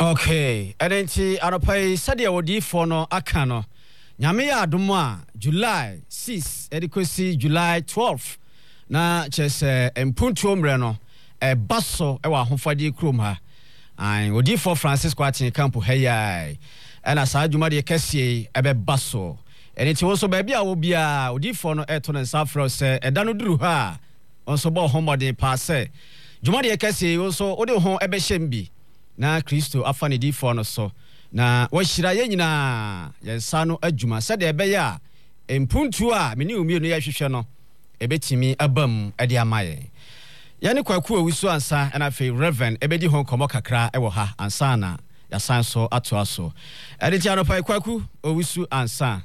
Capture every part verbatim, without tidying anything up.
Okay, edenti anopai sadia wodi for no aka no. Nyame ya adom a July sixth edikosi July twelfth na chese empuntu omre no e baso e wa ahofade krom ha. Ai wodi for Francisco Atin camp heyai. Ena sa adwuma de kese ebe baso. Edenti wo so ba bia wo bia wodi for no eto ne safro se eda no duru ha. Onso bo homode pa se. Dwuma de kese wo so ode ho ebe hyembi. Na Kristo afa ne di for no so na wahira ye nyina yensa no adwuma sɛ de ebe ya empuntu a meni umie no ya hwehwɛ no ebetimi abam ade amaye ye ne kwaku awusu ansa na fe reverend ebedi ho komo kakra ewo ha ansa na ya san so ato aso ade ti anopa kwaku awusu ansa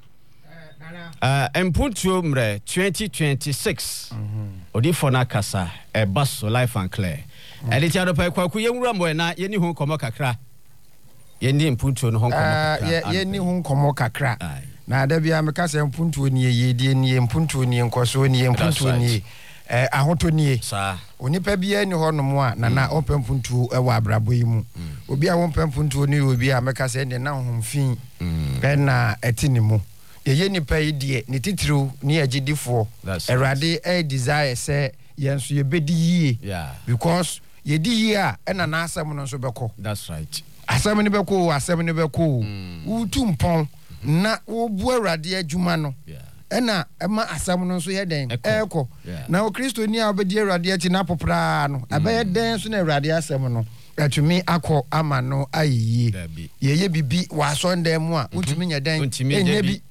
eh empuntu mre twenty twenty-six mhm odi for na kasa e baso life and clear ade ti anopa kwaku ye nwura mo na ye ni ho komo kakra ye ni mpuntuo no ho komo kakra ye ni ho komo kakra na da bia me kasa mpuntuo ni ye die ni mpuntuo ni nkoso ni mpuntuo ni eh ahoto ni sa onipa bia ni ho no mo a na na opa mpuntuo e wa abrabo yi mu obi a won pa mpuntuo ni obi a me kasa ne na homfin e na etini mu ye ye nipa yi die ne titiro ni agidifo erade e desire say yenso ye bedi yie because ye di yie a e na na asem no so beko. That's right. Asem ni beko asem ni beko utu mpon na wo bu awrade adwuma no e na e ma asem no so ye den eko na o Kristo ni a obedi awrade achi na popra no abaye den so na awrade asem no atumi akọ ama no ayiye ye ye bibi wa sonda mu a utumi nya den enye bi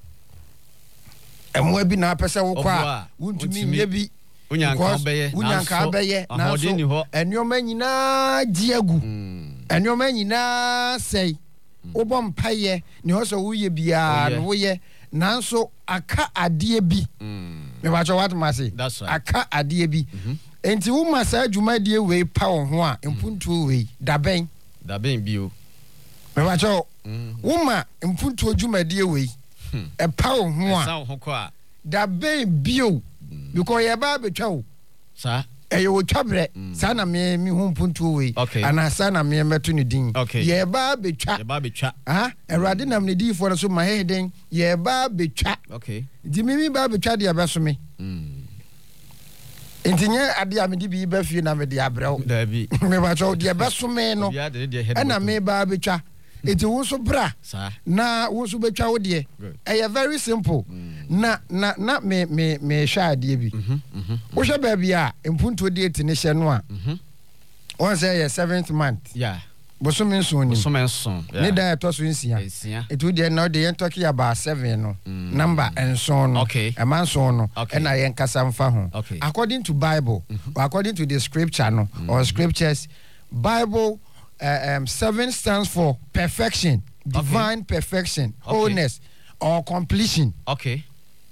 emo bi na pese wo kwa a utumi nya bi unyanka obeye unyanka obeye na so enwoma nyina giagu enwoma nyina sei obo mpaye ne ho so wo ye bia no wo ye nanso aka ade bi me ba cho what mase aka ade bi enti wo masa adwuma de we pa wo ho a mpuntu we daben daben bio me ba cho wo ma mpuntu adwuma de we e pa wo ho a sa wo ko a daben bio because ye ba betwa wo sa e yo twabre sa na me mi hu mpuntu we ana sa na me meto ne din ye ba betwa ye ba betwa ha erade nam ne di for so ma heden ye ba betwa okay di mi mi ba betwa de abeso me mm entinye ade amedi bi ba fie na me de abrew da bi me ba cho de abeso me no ana me ba betwa eti wo so bra na wo so betwa wo de e very simple na na na me me me hwa ade bi wo hwa ba bi a mpunto de eti ne hye no a won say ye seventh month yeah bosom nso ni bosom nso ne da to so nsia etu de na de yen talk about seven no number enso no e man so no e na yen kasa mfa ho according to Bible or according to the scripture no or scriptures Bible Uh, um, seven stands for perfection, divine okay. perfection, okay. wholeness, or completion. Okay.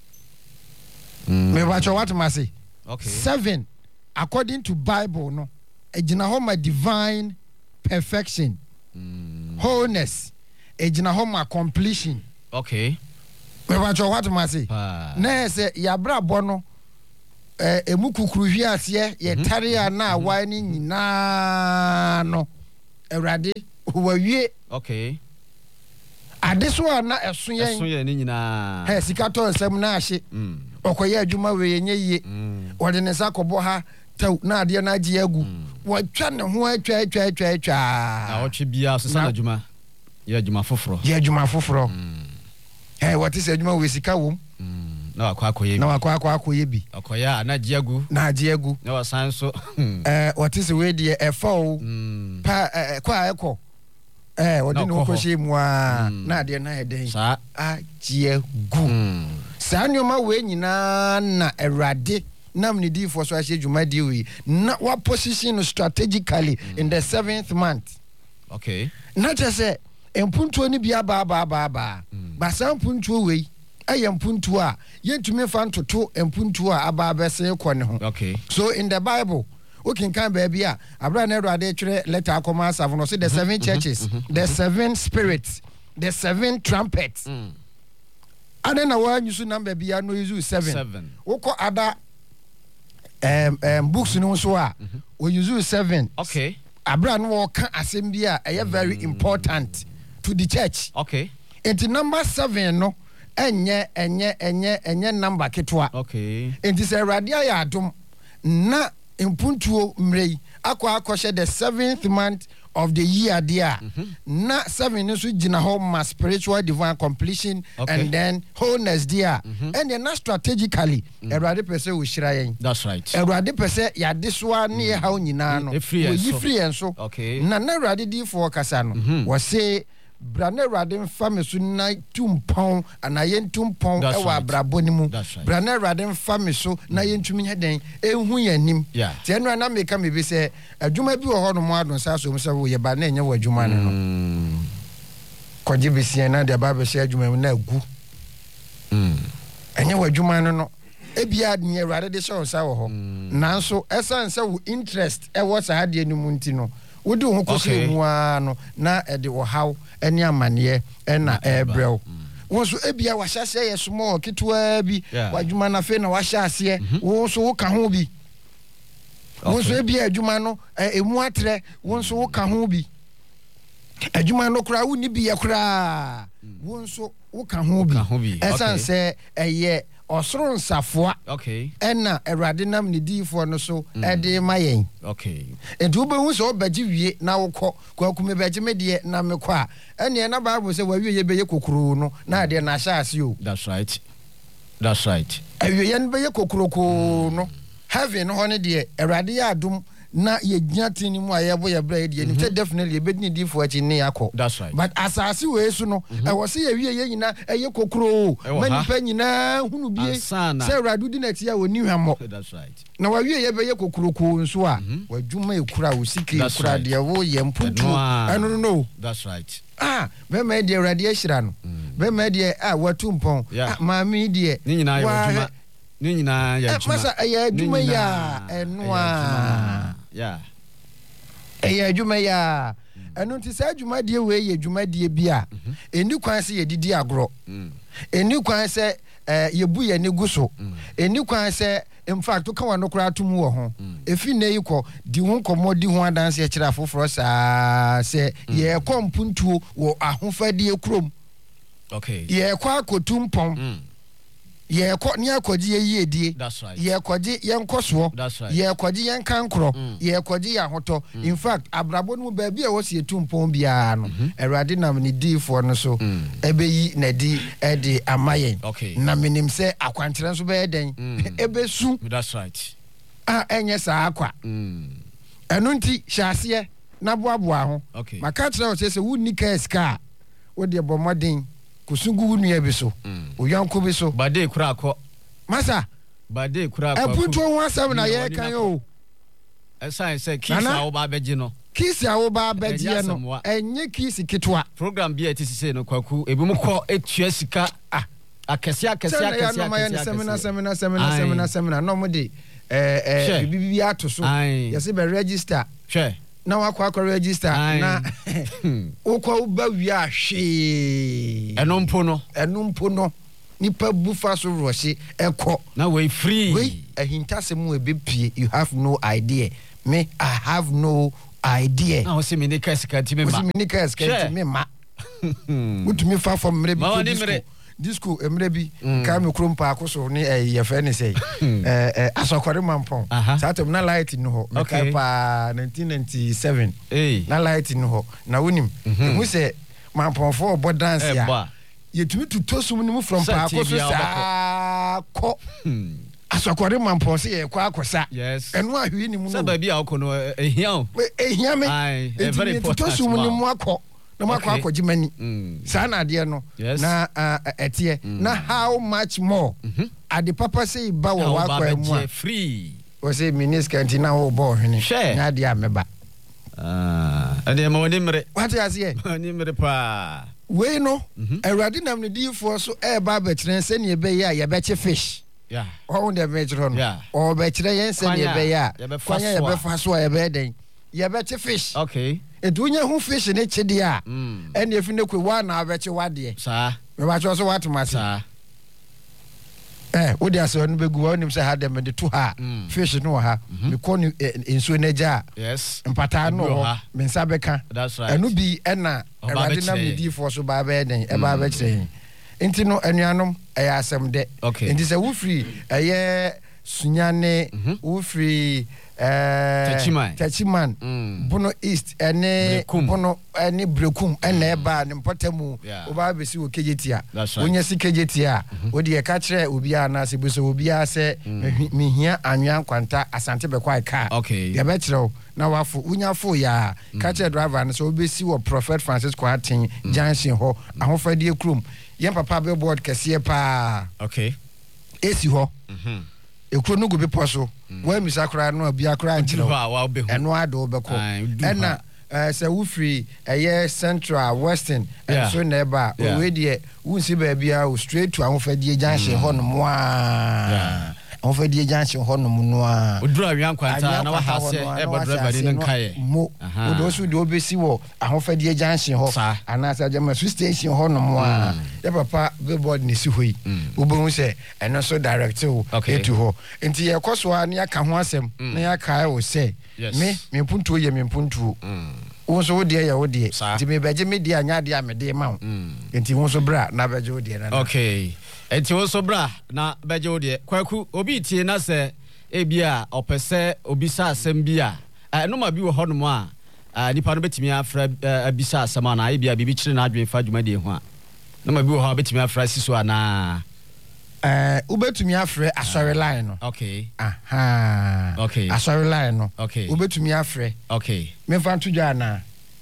Me watch what I say. Okay. Seven, according to Bible, no, ejinahoma divine perfection, mm. wholeness, ejinahoma completion. Okay. Me watch what I say. Na say yabra bono. Eh, emu kukuru hwiase ye tare na awa ni nyina no. Erade wawie okay adeso na eso yen eso yen ni nyina he sika to nsem na ahye mm okoye adwuma we yenye yie wode ne sakobo ha taw na ade na agi agu watwa ne ho atwa atwa atwa atwa na wotwe bia so sana adwuma ye adwuma foforo ye adwuma foforo he wote se adwuma we sika wom na akwa akoye bi na akwa akwa akoye bi akoya na agi agu na agi agu na wasan so eh wote se we de efo pa kwa eko eh wodi no kohye mu a na ade na heden sa agi agu sa nyoma we nyina na erade nam ne di for so ahye dwuma di we na wa position strategically in the seventh month okay na just empuntuo ni bia ba ba ba ba ba san puntuo we ayem mpuntu a yentumi fa ntoto mpuntu a aba abese ko ne ho okay so in the Bible we can kan baby a abra na Erade twere letter akoma seven no say the seven churches the seven spirits the seven trumpets ana na wa nyusu number bia no use seven woko ada um um books no so a we use seven okay abra no wɔka asɛm bi a ɛyɛ very important to the church. Okay. Enti number seven no enye enye enye enye number ketwa. Okay. Enti sɛ Awurade ayɛ adom na mpuntuo mmerɛ akɔ akɔhyɛ the seventh month of the year there. Mm-hmm. Na seven no so gina hɔ ma spiritual divine completion. Okay. And then wholeness there. Mm-hmm. And then strategically Awurade pɛ sɛ wɔhyira yɛn. That's right. Awurade pɛ sɛ yɛade soa ne yɛ haw nyinaa no. Wɔyi firi yɛn so. Okay. Na na Awurade difoɔ kasa no. Wɔse brane Awurade mfa me so na tumpɔn ana yɛn tumpɔn ɛwɔ abrabɔ ne mu. Brane Awurade mfa me so na yɛn tumi nyɛ den ehu yɛn nim. Tie no na meka me bi sɛ adwuma bi wɔ hɔ no mu adon sa so sɛ wo yɛ ba na nyɛ wɔ adwuma no no. Kɔgye besia na de ba bɛ hyɛ adwuma mu na agu. Mm. Ɛnyɛ wɔ adwuma no no. Ebia ne Awurade de hyɛ wo sa wɔ hɔ. Nanso ɛsan sɛ wo interest ɛwɔ saa de no mu nti no. Wodi ho kɔhyɛ mu a no na ɛde wɔ haw ɛne amaneɛ ɛna ɛbrɛw. Wo so ebia wahyɛhyɛ yɛ small kitwa bi wadwuma na fe na wahyɛ aseɛ wo so wo ka ho bi. Wo so ebia adwuma no emu atrɛ wo so wo ka ho bi. Adwuma no kura wo ni bi yɛ kura wo so wo ka ho bi. Ɛsan sɛ ɛyɛ osoro nsafoa. Okay. Ɛna Awurade nam ne diifoɔ no so ɛde ma yɛn. Okay. Enti wobɛhu sɛ wobɛgye wie na wokɔ kwakume bɛgye me deɛ na mekɔ a ɛne na Bible sɛ wawie yɛ bɛyɛ kokoro no na deɛ na ahyɛ ase o. That's right. That's right. Awie yɛ no bɛyɛ kokoroko no. Heaven hɔ ne deɛ Awurade yɛ adom na yɛgyina tini mu a yɛbɔ yɛ brɛ deɛ nim sɛ definitely yɛbɛdini diifoɔ akyi ne akɔ. That's right. But asase wei so no ɛwɔ sɛ yɛwie yɛ nyina ɛyɛ kokoro ma nipa nyinaa hunu bie sɛ Awurade di n'akyi a wɔni hwammɔ. That's right. Na wawie yɛ bɛyɛ kokoroko nso a wadwuma ekura wo sike ekura deɛ wo yɛ mpuntu ɛno no. That's right. Ah, bɛma deɛ Awurade ahyira no. Bɛma deɛ a watu mpɔn. Maame deɛ ne nyinaa yɛ wadwuma. Ne nyinaa yɛ adwuma. Masa ɛyɛ adwuma ya ɛnoa. Yeah. Ɛyɛ adwuma ya. Ɛno nti sɛ adwuma deɛ wei yɛ adwuma deɛ bi a ɛni kwan sɛ yɛdidi agorɔ. Ɛni kwan sɛ yɛbu yɛ ne gu so. Ɛni kwan sɛ in fact to kan no kora to mu wɔ ho. Efi na yi kɔ di ho nkɔmmɔ di ho adanse kyerɛ afoforɔ saa sɛ yɛ kɔ mpuntuo wɔ ahofadie kurom. Okay. Yɛ kɔ akotu mpɔn. Ye ko ni akɔgye yie die. Ye kɔgye yen kɔsoɔ. Ye kɔgye yen kankrɔ. Ye kɔgye ya hotɔ. In fact abrabɔ no baabi a wɔsi etu mpɔn bia no. Awurade nam ne diifoɔ no so ebeyi na di e de amayen. Na menim sɛ akwankyerɛ nso bɛyɛ den. Ebesu. That's right. Ah enye saa akwa. Ɛno nti hyɛaseɛ na boaboa ho. Maka kyerɛ wo sɛ wo nika eska wo de bɔ mmɔden kusungu nua bi so oyanko bi so bade kura akɔ masa bade kura akɔ eputo ho asɛm na yɛ kan o ɛsan sɛ kisi a wo ba bɛgye no kisi a wo ba bɛgye no ɛnyɛ kisi kitwa program bi a ti sise no kwaku ebi mu kɔ etua sika ah akɛse akɛse akɛse akɛse semina semina semina semina semina no mo de eh eh bibi ato so yɛse bɛ register hwɛ na wakɔ akɔ register na wokɔ ba wi ahwe ɛno mpo no ɛno mpo no nipa bufa so rɔhye ɛkɔ na we free we ahintase mu ebepie you have no idea me I have no idea na wose me ne ka sika ti me ma wose me ne ka sika ti me ma mutumi fa fam mre bi disco emre bi ka me krom pa akoso ne ye fa ne sei eh eh asokore mampon satem na light no ho me ka pa nineteen ninety-seven na light no ho na wonim mu se mampon fo obo dance ya yetumi tutosum ne mu from pa akoso sa ko asokore mampon se ye kwa akosa eno ahwe ni mu no ba bi a akono ehia o ehia me e very important tutosum ne mu akọ na makwa akɔgye mani saa na adeɛ no na ɛteɛ na how much more ade papa say ba wɔ wakɔ mu a free o say minister nti na wo bɔ hwene na ade ameba ah ade ma woni mre what you say woni mre pa we no Awurade nam ne diifoɔ so e ba ba kyerɛ sɛ ne be ya ye be che fish yeah o de be kyerɛ no o be kyerɛ yen sɛ ne be ya kwanya ye be fa so ye be den ye be che fish okay edunya hu fish ne chede a ene efi ne kwe wa na abɛche wade saa me ba cho so watomase saa eh wo dia se onu begu wo nim se ha dem de to ha fish no ha me ko ni ensuo na ja yes mpata no ho me nsa beka enu bi ena erade na me di fo so ba ba den e ba ba kire enti no anuanom eye asem de enti se wo free eye sunyane wo free eh Tachiman Tachiman Bono East ene Bono ene Brekum ene eba ne mpatamu oba besi wo kejetia wonya si kejetia wo de ka kire obi ana se bo so obi a se mehia anwan kwanta asante be kwa ka ya be kire na wafo wonya fo ya ka kire driver ne so obesi wo Prophet Francis Kwatin junction ho ahofadie krom yen papa billboard kese pa okay esi ho mhm ekro no go be poso wa mi sakra no bia kra nchiro eno ado be ko ena se wo free eye central western and so neba we de wunsi ba bia straight to ahofadie junction ho no mo a ahofadie junction ho no mo no a odura wian kwanta na wa hase e ba driver ni nkae mo odo so de obesi wo ahofadie junction ho ana sa jama station ho no mo a e papa billboard ni si hoi obo se eno so direct o etu ho enti ye koso a ne aka ho asem na ya kai o se me me puntu ye me puntu wo so wo de ye wo de enti me beje me de anya de amede ma wo enti wo so bra na beje wo de na okay enti wo so bra na beje wo de kwaku obi tie na se e bia opese obi sa asem bia no ma bi wo ho no mo a nipa no betimi afra abisa asem na e bia bibi kire na adwen fa dwuma de ho a no ma bi wo ho betimi afra siso ana eh ubetumi afre asori line no okay aha okay asori line no okay ubetumi afre okay me fa ntudwa na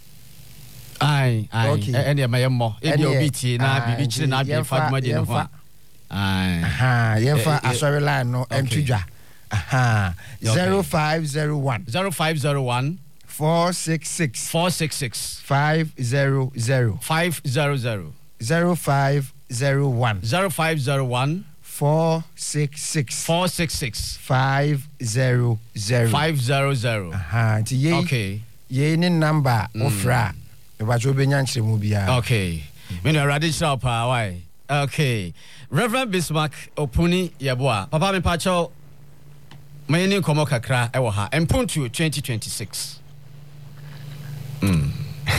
ai ai ene ma yemmo e bi obiti na bibi kire na adwen fa dwuma de ho ai aha ye fa asori line no ntudwa aha zero five zero one zero five zero one four six six four six six five zero zero five zero zero zero five zero one zero five zero one four six six four six six five zero zero five zero zero aha ti ye okay ye ni number ofra e ba jo benya nkyeremu bia okay me no ready shop ah why okay Reverend Bismarck Opuni Yeboa papa me pacho me ni komo kakra e wo ha empuntu twenty twenty-six mm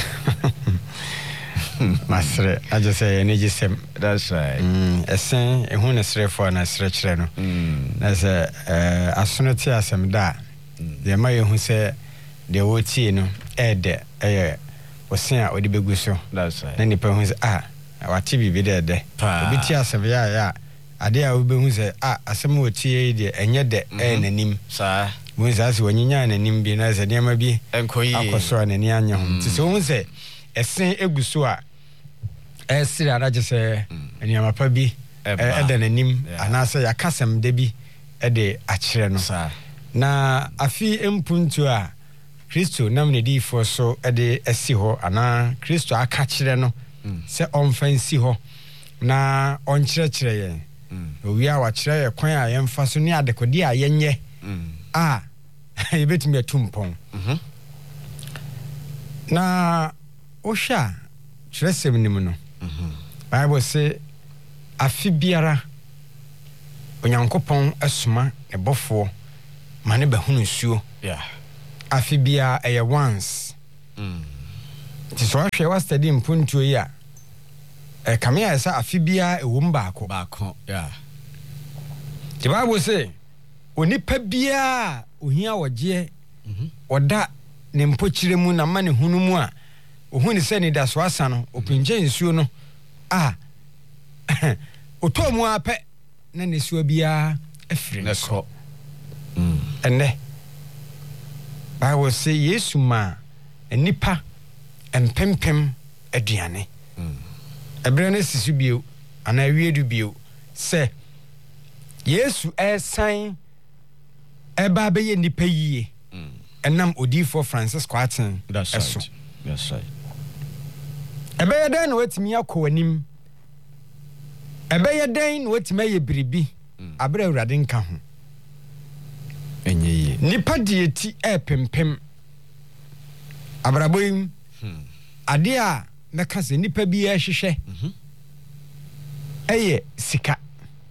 Masre, I just say energy sem. That's right. Mm, a sen, a hun is for an stretch reno. As a astronaut asem da. The Mayo who say the wood tea no ed a was saying or the big whistle. That's right. Then the person who's ah, our T V be there. The B T S of ya, ya. A day I will be who say ah, a some would tea and yet the and a nim, sir. Who's as when you and him be as a near maybe and coy, uncle so and any onion. So say a sen egusua. Esira adaje se eniyama pa bi eden anim anase yakasem de bi ede akire no na afi empuntu a Kristo nam ne di fo so ede esi ho ana Kristo aka kire no se onfansi ho na onkire kire ye owi a wa kire ye kwan a yemfa so ne adekodi a yenye a yebetimi atumpon na osha kire sem nim no Bible say afi biara onyankopon asuma e bofo mane bahunu nsuo yeah afi bia e once mm ti so ahwe wa study mpuntuo yi a e kame ya sa afi bia e wom baako baako yeah the Bible say onipa bia ohia woje mhm oda ne mpokyire mu na mane hunu mu a ohuni se ni da so asa no opinje nsuo no ah otomu ape na nesuo bia afiri neko mm ene Bible say Yesu ma enipa empempem aduane mm ebre ne sisu bio ana wiedu bio se Yesu esan eba be ye nipa yie mm enam odifo Francis Kwatin that's right that's right ebe yeden wetimi akowanim ebe yeden wetimi ayebiribi abre awurade nka ho enye ye nipa dieti epempem abraboyim ade a meka se nipa bi ehwehwe eye sika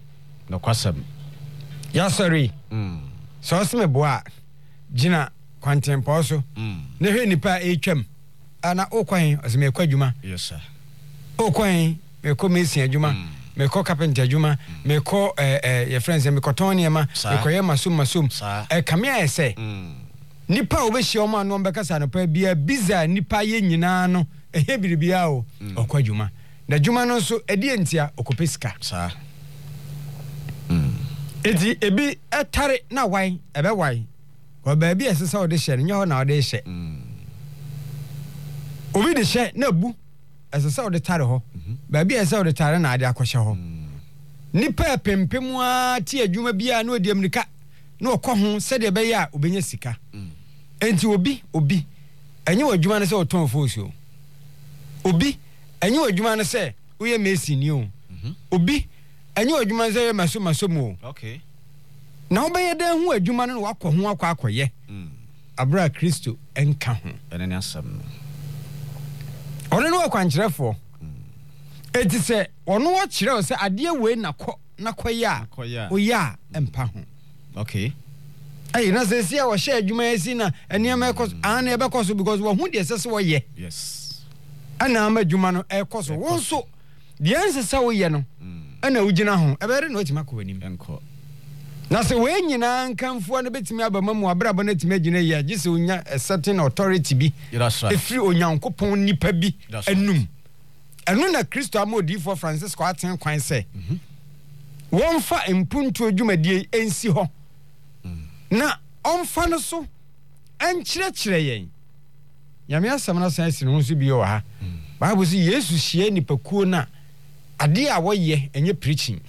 no kwasam ya sorry mm so se me boa gina kwantempo so ne hwe nipa e twam ana okwan o se me kwa adwuma yes sir okwan me ko mesi adwuma me ko carpenter adwuma me ko eh eh your friends me ko tony ma me ko ye masum masum e kamia e se nipa obehia o ma no mbekasa no pa bia biza nipa ye nyina no ehe biribia o okwa adwuma na adwuma no so edi entia okopesika sa mm edi ebi etare na wan ebe wan ko ba bia sesa o de hye nya ho na o de hye mm obi de hye na bu sesa o de tare ho ba bia sesa o de tare na ade akohye ho nipa pempem a ti adwuma bia na odi amnika na okọ ho se de be ya obenya sika enti obi obi enye wadwuma ne se oton fosu obi enye wadwuma ne se uye mesi ni o obi enye wadwuma ne se maso maso mu okay na obeye dan hu adwuma no wakọ ho akọ akọye abra Kristo enka ho ene ne asam ono no akwankyerefo enti se ono wo kyerɛ o se ade we na kɔ na kɔye a oye a empa ho okay ayi na se sia wo hye adwuma esi na eniema ekɔ an ebe kɔ so because wo hu de se se wo ye yes ana ama adwuma no ekɔ so wo so de ense se wo ye no ana ugina ho ebere na otima kɔ anim enko na se we nyina nkamfo no betimi abama mu abrabo na timi agina ye agi se onya a certain authority bi efiri onyankopɔn nipa bi anum eno na Kristo amodi for Francisco aten kwan se won fa impuntu adwumadie ensi ho na onfa no so enkyerɛkyerɛ yɛn nyame asɛm na san si no so bi o ha Bible say Yesu hye nipakuo na ade a woyɛ enye preaching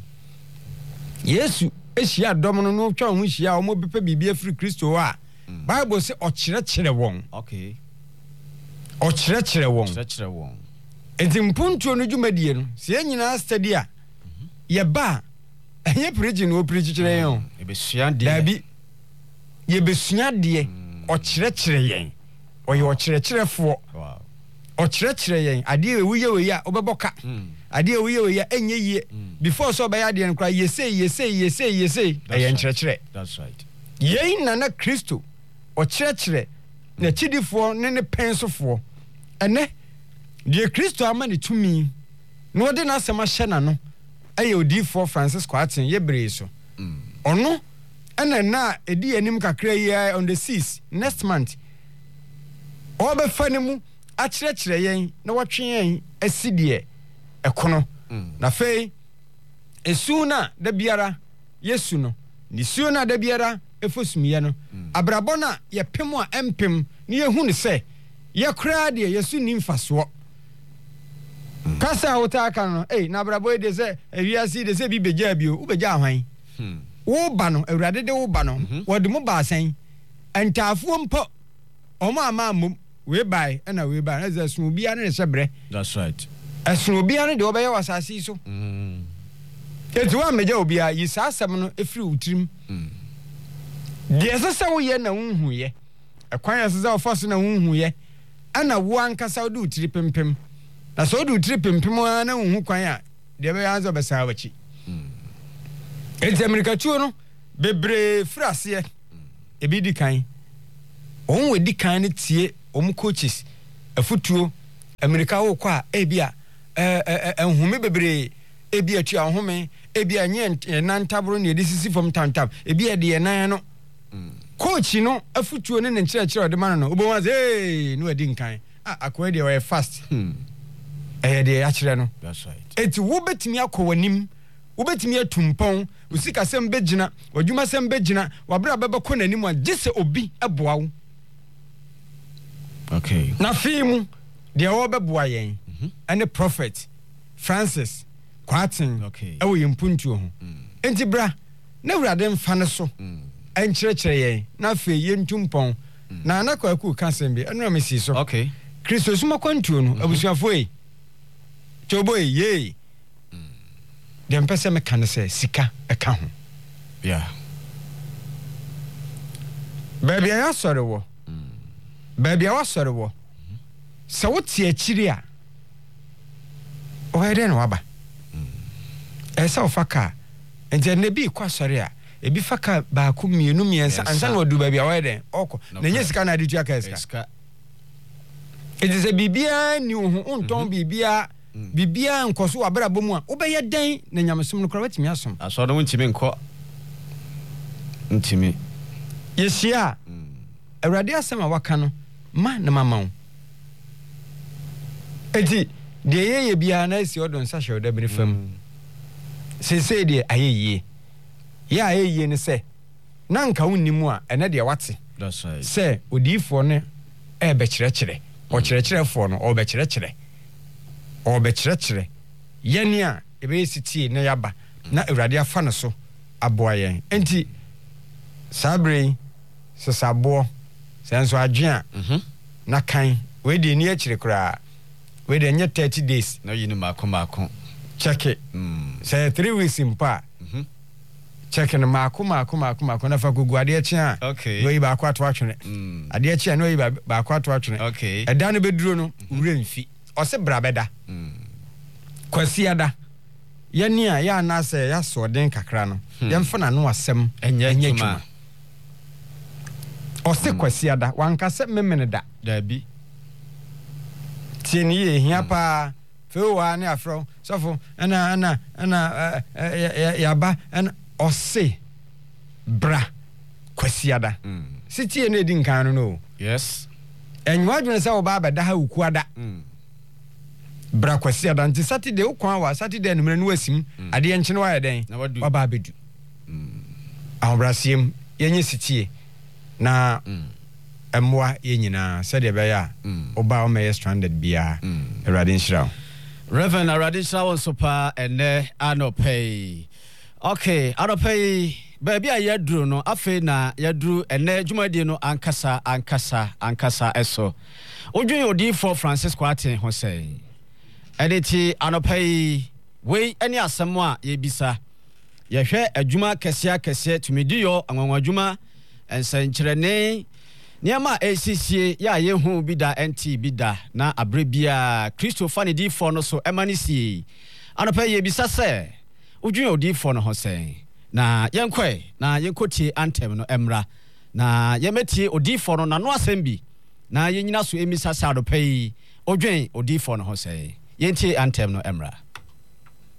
Yesu ehia dom no no twa ho hia o mo bepa bibia free Kristo a Bible say ɔkyerɛkyerɛ wɔn okay ɔkyerɛkyerɛ wɔn ɔkyerɛkyerɛ wɔn enti mpuntuo no dwumadie no se nyina study a ye ba enye preaching no preach kyerɛ yɛn ebesua de dabi ye besua de ɔkyerɛkyerɛ yɛn ɔyɛ ɔkyerɛkyerɛfo wow ɔkyerɛkyerɛ yɛn ade ewuye we ya obɛbɔka ade ewuye we ya enye yie before so bɛya de nkra yese yese yese yese ɛyɛ nkyerɛkyerɛ that's right yɛn na na Kristo ɔkyerɛkyerɛ na kyidifo ne ne pensofo ɛnɛ de Kristo ama ne tumi na ɔde na asɛm ahyɛ na no ɛyɛ odifo Francisco aten yebre so ɔno ɛna na edi anim kakra yi on the sixth next month ɔbɛfa ne mu akyerɛkyerɛ yɛn na wɔtwe yɛn asidie ɛkono na fei esu na da biara Yesu no ni su na da biara efosumie no abrabɔ na yɛpem a empem ne yehu ne sɛ yɛkra de Yesu ni mfasoɔ kasa hota kan no eh na abrabɔ de sɛ ewiase de sɛ bi begya bio wo begya ahwan wo ba no awurade de wo ba no wɔde mo ba asan entaafo mpo ɔmo ama mom we bai na we bai na ze sun obia ne se bre that's right esun obia ne de obeye wasase so mm etu wa meja obia yi sa asem no efiri utrim mm de esese wo ye na hunhu ye ekwan esese wo force na hunhu ye ana wo ankasa wo de utiri pempem na so de utiri pempem na hunhu kwan a de be yanzo be sa wachi mm enti America tuo no bebre frase ebi di kan on we di kan ne tie om coaches afutuo America wo kwa ebia eh eh enhome bebre ebia tua enhome ebia nye nantabro ne de sisi from tantab ebia de nan no coach no afutuo ne ne nkyerɛkyerɛ de man no obo wa say no adi nkan akwa de we fast eh de akyerɛ no that's right eti wo betimi akɔwanim wo betimi atumpɔn usika sem begina wadwuma sem begina wabra bɛbɛkɔ nanim a gise obi eboa wo okay na fiimu de wo bɛboa yɛn ene prophet Francis Kwatin okay ɛwɔ yimpuntuo ho enti bra na wurade mfa ne so ɛnkyerɛkyerɛ yɛn na fe yentumpɔn na anakwaku kasem bi ɛno amesi so okay Kristo suma kwantuo no abusuafo yi toboy ye dem pese me kan se sika eka ho yeah baby ya sɔre wo baby ya sɔre wo se wo tie akiri a o hede no aba e se o faka enti ne bi kwa sɔre a ebi faka ba ko mienu miensa ansa na odu ba bia wa den ɔkɔ na nye sika na de tua ka sika enti sɛ bibia ni ho onton bibia bibia nkoso abra bomu a wobɛyɛ den na nyamesom no kora watimi asom aso no ntimi nkɔ ntimi yesia awurade asɛm a waka no ma na mama wo enti de yeye bia na esi odo nsa hwe oda bere fam sese de ayeye ya ayeye ne se na nka wonnimu a ene de wate that's right se odifo ne e be kyerɛkyerɛ o kyerɛkyerɛfo no o be kyerɛkyerɛ o be kyerɛkyerɛ yɛne a ebe sitie na yaba na awurade afa no so aboa yɛn enti sabre sesabo senso adwea na kan we de ni akyire kra we de nye thirty days na yini mako mako check it mm say three weeks impa mhm check no mako mako mako mako na fa gugu ade achi a okay we ba akwato atwene mm ade achi a no we ba akwato atwene okay eda no beduro no wura mfi o se bra beda mm kwasi ada ye ni a ya na se ya so den kakra no ye mfa na no asem enye nyuma o se kwasi ada wanka se memene da da bi tieni ye hia pa fewa ne afro sofo ana ana ana ya ba ana ose bra kwasiada mm. sitie na edi nkan no no yes enwa adwene se wo ba beda ha ukuada mm. bra kwasiada nti saturday ukwan wa saturday no menu asim mm. ade enche no wa yeden wa ba bedu mm. ahobrasiem yenye sitie na mm. emwa yenyina said e be ya oba o me stranded bia Erade Nhyira Reverend Erade Nhyira won so pa ene anopay okay anopay baby a yadru no afi na yadru ene dwumadi no ankasa ankasa ankasa eso odwen odi for Francis Kwate ho sei editi anopay we ene asem a yebisa yehwe adwuma kese akese tumidiyo anwanwa adwuma ensankyerene Niama A C C ya yehu bida N T bida na abrebia Christopher ne di for no so emanisi anopa ye bisa se udwen odi for no ho sen na yenkwe na yenkoti anthem no emra na yemeti odi for no na no asem bi na yenyina so emisa sa anopa yi udwen odi for no ho sen yenti anthem no emra